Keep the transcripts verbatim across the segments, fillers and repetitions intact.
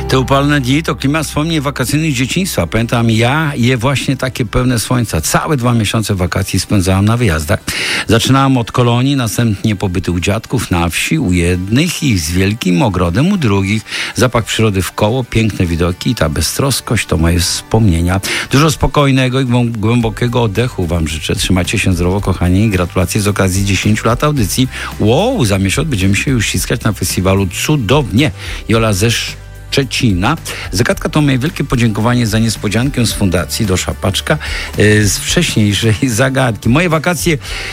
Te upalne dni to klimat wspomnień wakacyjnych dzieciństwa. Pamiętam ja je właśnie takie pełne słońca. Całe dwa miesiące wakacji spędzałem na wyjazdach. Zaczynałem od kolonii, następnie pobyty u dziadków na wsi, u jednych i z wielkim ogrodem, u drugich. Zapach przyrody wkoło, piękne widoki i ta beztroskość to moje wspomnienia. Dużo spokojnego i głębokiego oddechu wam życzę. Trzymajcie się zdrowo, kochani, i gratulacje z okazji dziesięciu lat audycji. Wow, za miesiąc będziemy się już ściskać na festiwalu Cudownie. Jola ze Szczecina. Zagadka to moje wielkie podziękowanie za niespodziankę z fundacji do Szapaczka e, z wcześniejszej zagadki. Moje wakacje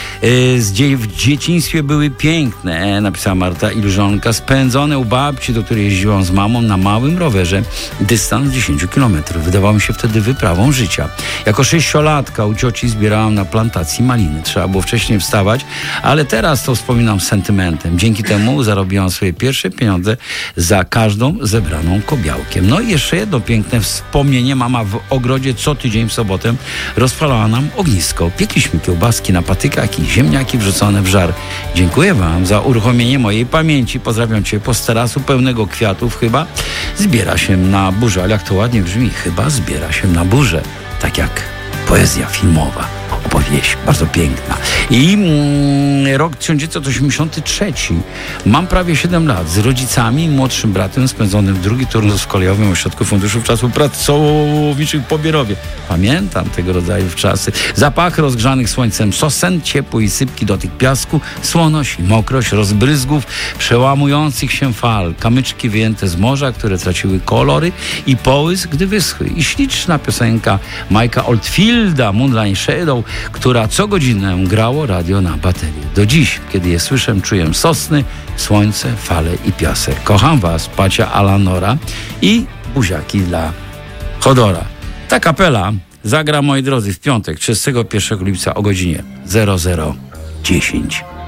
e, z dzie- w dzieciństwie były piękne, napisała Marta Ilżonka, spędzone u babci, do której jeździłam z mamą na małym rowerze. Dystans dziesięć kilometrów. Wydawał mi się wtedy wyprawą życia. Jako sześciolatka u cioci zbierałam na plantacji maliny. Trzeba było wcześniej wstawać, ale teraz to wspominam z sentymentem. Dzięki temu zarobiłam swoje pierwsze pieniądze za każdą zebraną kobiałkiem. No i jeszcze jedno piękne wspomnienie. Mama w ogrodzie co tydzień w sobotę rozpalała nam ognisko. Piekliśmy kiełbaski na patykach i ziemniaki wrzucone w żar. Dziękuję wam za uruchomienie mojej pamięci. Pozdrawiam cię po z tarasu pełnego kwiatów. Chyba zbiera się na burzę. Ale jak to ładnie brzmi, chyba zbiera się na burzę. Tak jak poezja filmowa. Opowieść bardzo piękna. I mm, rok tysiąc dziewięćset osiemdziesiąty trzeci. Mam prawie siedem lat. Z rodzicami i młodszym bratem spędzonym drugi turnus w kolejowym ośrodku funduszów czasów pracowniczych w Pobierowie. Pamiętam tego rodzaju czasy. Zapachy rozgrzanych słońcem sosen, ciepło i sypki dotyk piasku, słoność i mokrość, rozbryzgów, przełamujących się fal, kamyczki wyjęte z morza, które traciły kolory i połysk, gdy wyschły. I śliczna piosenka Mike'a Oldfielda, Moonlight Shadow, która co godzinę grało radio na baterię. Do dziś, kiedy je słyszę, czuję sosny, słońce, fale i piasek. Kocham was, Pacia Alanora i buziaki dla Chodora. Ta kapela zagra, moi drodzy, w piątek, trzydziestego pierwszego lipca o godzinie zero zero dziesięć.